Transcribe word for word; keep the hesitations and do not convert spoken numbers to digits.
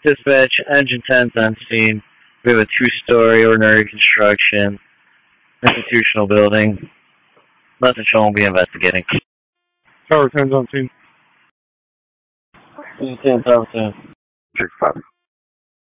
Dispatch, engine ten's on scene. We have a two-story ordinary construction institutional building. Nothing shown will be investigating. Tower ten's on scene. ten, Tower ten. Six five.